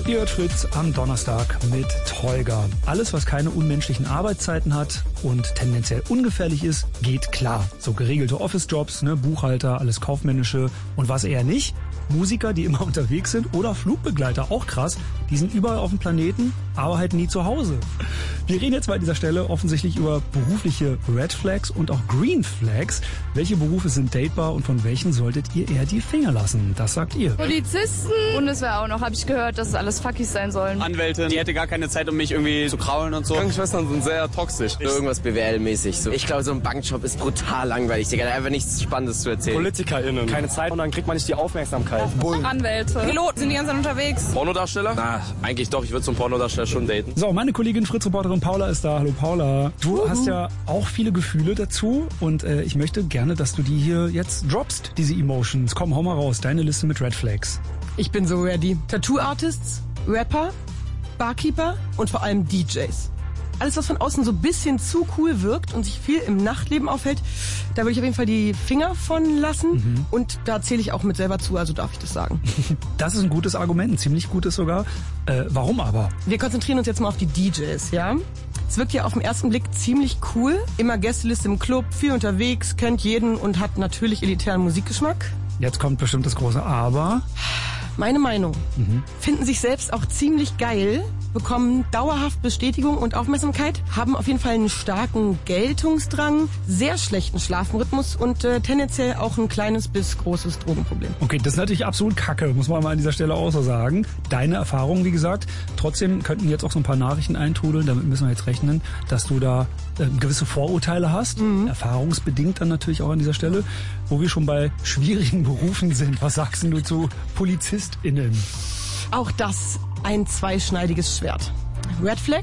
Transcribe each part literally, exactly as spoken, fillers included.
Ihr hört Fritz am Donnerstag mit Tolga. Alles, was keine unmenschlichen Arbeitszeiten hat und tendenziell ungefährlich ist, geht klar. So geregelte Office-Jobs, ne, Buchhalter, alles Kaufmännische. Und was eher nicht? Musiker, die immer unterwegs sind, oder Flugbegleiter, auch krass. Die sind überall auf dem Planeten, aber halt nie zu Hause. Wir reden jetzt mal an dieser Stelle offensichtlich über berufliche Red Flags und auch Green Flags. Welche Berufe sind datebar und von welchen solltet ihr eher die Finger lassen? Das sagt ihr. Polizisten, Bundeswehr auch noch, habe ich gehört, dass es alles Fuckis sein sollen. Anwälte, die hätte gar keine Zeit, um mich irgendwie zu kraulen und so. Krankenschwestern sind sehr toxisch. Irgendwas B W L-mäßig. So. Ich glaube, so ein Bankjob ist brutal langweilig. Digga, da einfach nichts Spannendes zu erzählen. PolitikerInnen. Keine Zeit und dann kriegt man nicht die Aufmerksamkeit. Bullen. Anwälte. Piloten sind die ganze Zeit unterwegs. Pornodarsteller? Na, eigentlich doch. Ich würde zum Pornodarsteller schon daten. So, meine Kollegin Fritz-Reporterin Paula ist da. Hallo Paula. Du uh-huh. hast ja auch viele Gefühle dazu und äh, ich möchte gerne, dass du die hier jetzt droppst, diese Emotions. Komm, hau mal raus. Deine Liste mit Red Flags. Ich bin so ready. Tattoo-Artists, Rapper, Barkeeper und vor allem D Js. Alles, was von außen so ein bisschen zu cool wirkt und sich viel im Nachtleben aufhält, da würde ich auf jeden Fall die Finger von lassen. Mhm. Und da zähle ich auch mit selber zu, also darf ich das sagen. Das ist ein gutes Argument, ein ziemlich gutes sogar. Äh, warum aber? Wir konzentrieren uns jetzt mal auf die D Js, ja? Es wirkt ja auf den ersten Blick ziemlich cool. Immer Gästeliste im Club, viel unterwegs, kennt jeden und hat natürlich elitären Musikgeschmack. Jetzt kommt bestimmt das große Aber. Meine Meinung. Mhm. Finden sich selbst auch ziemlich geil, bekommen dauerhaft Bestätigung und Aufmerksamkeit, haben auf jeden Fall einen starken Geltungsdrang, sehr schlechten Schlafrhythmus und äh, tendenziell auch ein kleines bis großes Drogenproblem. Okay, das ist natürlich absolut kacke, muss man mal an dieser Stelle auch so sagen. Deine Erfahrung, wie gesagt. Trotzdem könnten jetzt auch so ein paar Nachrichten eintrudeln, damit müssen wir jetzt rechnen, dass du da äh, gewisse Vorurteile hast, mhm. erfahrungsbedingt dann natürlich auch an dieser Stelle, wo wir schon bei schwierigen Berufen sind. Was sagst du zu PolizistInnen? Auch das ein zweischneidiges Schwert. Red Flag,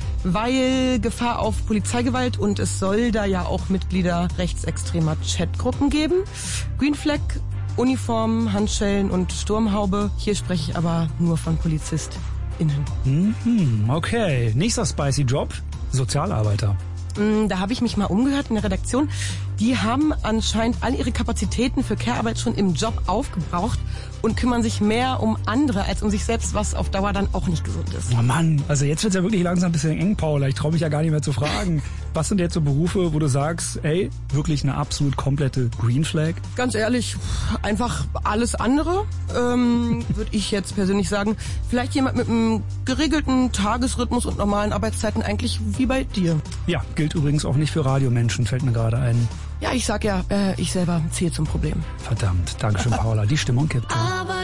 weil Gefahr auf Polizeigewalt und es soll da ja auch Mitglieder rechtsextremer Chatgruppen geben. Green Flag, Uniform, Handschellen und Sturmhaube. Hier spreche ich aber nur von PolizistInnen. Mhm, okay, nächster spicy Job, Sozialarbeiter. Da habe ich mich mal umgehört in der Redaktion. Die haben anscheinend all ihre Kapazitäten für Care-Arbeit schon im Job aufgebraucht und kümmern sich mehr um andere als um sich selbst, was auf Dauer dann auch nicht gesund ist. Oh Mann, also jetzt wird's ja wirklich langsam ein bisschen eng, Paula. Ich traue mich ja gar nicht mehr zu fragen. Was sind jetzt so Berufe, wo du sagst, ey, wirklich eine absolut komplette Green Flag? Ganz ehrlich, einfach alles andere, ähm, würde ich jetzt persönlich sagen. Vielleicht jemand mit einem geregelten Tagesrhythmus und normalen Arbeitszeiten, eigentlich wie bei dir. Ja, gilt übrigens auch nicht für Radiomenschen, fällt mir gerade ein. Ja, ich sag ja, äh, ich selber zähle zum Problem. Verdammt, Dankeschön, Paula. Die Stimmung kippt. Aber